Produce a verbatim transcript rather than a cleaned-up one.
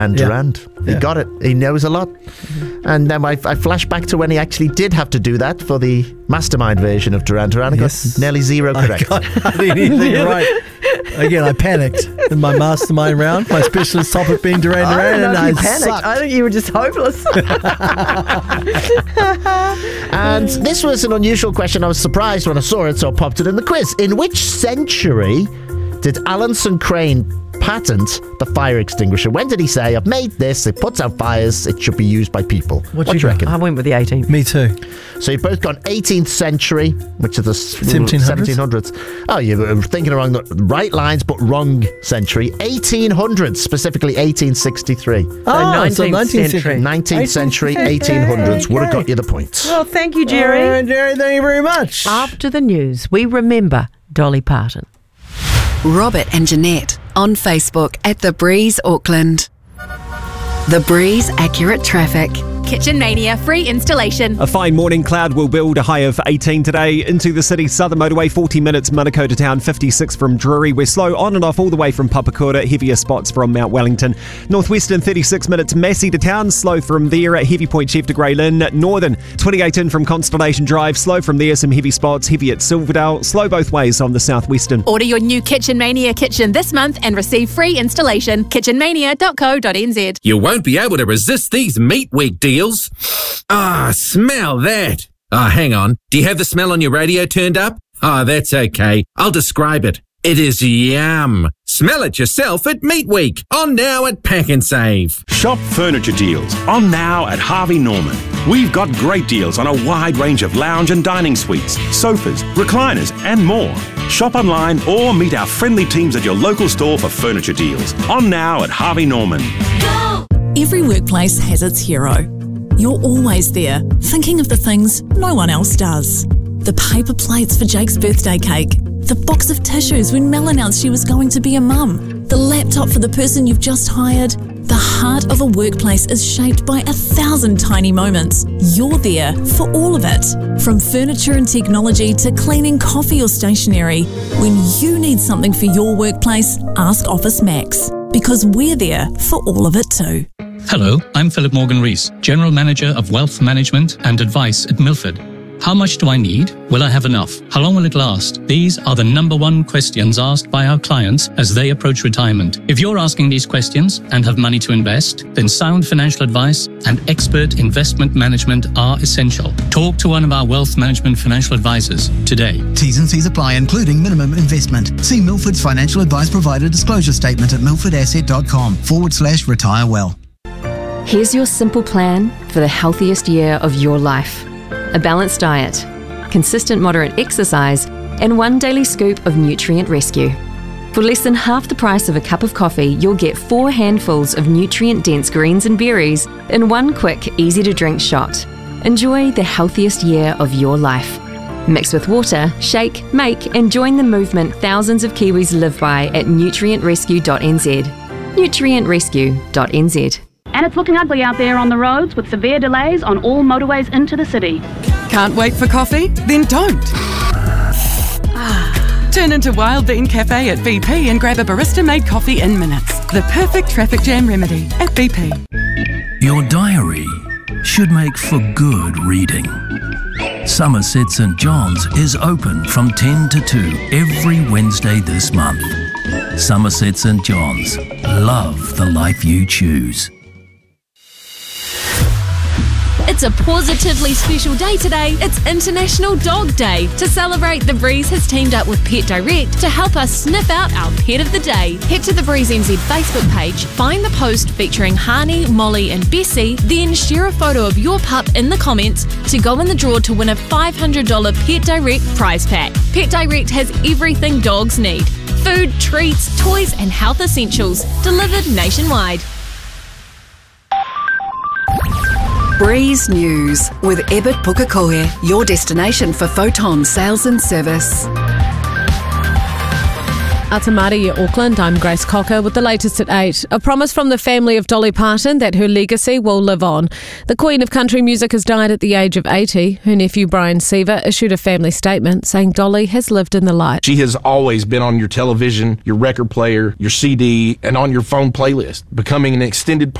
And Yeah. Durand. He Yeah. got it. He knows a lot. Mm-hmm. And then I, I flash back to when he actually did have to do that for the mastermind version of Duran Duran. I Yes. got nearly zero correct. I got hardly anything right. Again, I panicked in my mastermind round. My specialist topic being Duran I Duran, don't know and if I you panicked. sucked. I think you were just hopeless. And this was an unusual question. I was surprised when I saw it, so I popped it in the quiz. In which century did Alanson Crane patent the fire extinguisher? When did he say, I've made this, it puts out fires, it should be used by people? What What do you you reckon? I went with the eighteenth. Me too. So you've both gone eighteenth century, which is the s- seventeen hundreds? seventeen hundreds. Oh, you were thinking along the right lines, but wrong century. eighteen hundreds, specifically eighteen sixty-three. Oh, so nineteenth nineteenth century. nineteenth century, eighteen hundreds would have got you the point. Well, thank you, Jerry. All right, Jerry, thank you very much. After the news, we remember Dolly Parton. Robert and Jeanette on Facebook at The Breeze Auckland. The Breeze Accurate Traffic. Kitchen Mania free installation. A fine morning. Cloud will build a high of eighteen today. Into the city, Southern Motorway, forty minutes, Manukau to town, fifty-six from Drury. We're slow on and off all the way from Papakura, heavier spots from Mount Wellington. Northwestern, thirty-six minutes, Massey to town, slow from there at Heavy Point Chief to Grey Lynn. Northern, twenty-eight in from Constellation Drive, slow from there, some heavy spots, heavy at Silverdale, slow both ways on the southwestern. Order your new Kitchen Mania kitchen this month and receive free installation. kitchen mania dot co dot n z. You won't be able to resist these Meat Week deals. Ah, smell that. Ah, hang on. Do you have the smell on your radio turned up? Ah, that's okay. I'll describe it. It is yum. Smell it yourself at Meat Week. On now at Pack and Save. Shop furniture deals on now at Harvey Norman. We've got great deals on a wide range of lounge and dining suites, sofas, recliners and more. Shop online or meet our friendly teams at your local store for furniture deals. On now at Harvey Norman. Every workplace has its hero. You're always there, thinking of the things no one else does. The paper plates for Jake's birthday cake, the box of tissues when Mel announced she was going to be a mum, the laptop for the person you've just hired. The heart of a workplace is shaped by a thousand tiny moments. You're there for all of it. From furniture and technology to cleaning coffee or stationery. When you need something for your workplace, ask Office Max, because we're there for all of it too. Hello, I'm Philip Morgan-Rees, General Manager of Wealth Management and Advice at Milford. How much do I need? Will I have enough? How long will it last? These are the number one questions asked by our clients as they approach retirement. If you're asking these questions and have money to invest, then sound financial advice and expert investment management are essential. Talk to one of our wealth management financial advisors today. T's and C's apply, including minimum investment. See Milford's financial advice provider disclosure statement at milfordasset.com forward slash retire well. Here's your simple plan for the healthiest year of your life. A balanced diet, consistent moderate exercise, and one daily scoop of Nutrient Rescue. For less than half the price of a cup of coffee, you'll get four handfuls of nutrient-dense greens and berries in one quick, easy-to-drink shot. Enjoy the healthiest year of your life. Mix with water, shake, make, and join the movement thousands of Kiwis live by at nutrient rescue dot n z. nutrient rescue dot n z. And it's looking ugly out there on the roads with severe delays on all motorways into the city. Can't wait for coffee? Then don't. Turn into Wild Bean Cafe at B P and grab a barista-made coffee in minutes. The perfect traffic jam remedy at B P. Your diary should make for good reading. Somerset St John's is open from ten to two every Wednesday this month. Somerset St John's. Love the life you choose. It's a positively special day today. It's International Dog Day. To celebrate, The Breeze has teamed up with Pet Direct to help us sniff out our pet of the day. Head to the Breeze N Z Facebook page, find the post featuring Hani, Molly and Bessie, then share a photo of your pup in the comments to go in the draw to win a five hundred dollars Pet Direct prize pack. Pet Direct has everything dogs need. Food, treats, toys and health essentials delivered nationwide. Breeze News with Ebert Pukekohe, your destination for photon sales and service. Atamari, Auckland. I'm Grace Cocker with the latest at eight. A promise from the family of Dolly Parton that her legacy will live on. The Queen of Country Music has died at the age of eighty. Her nephew Brian Seaver issued a family statement saying Dolly has lived in the light. She has always been on your television, your record player, your C D, and on your phone playlist, becoming an extended part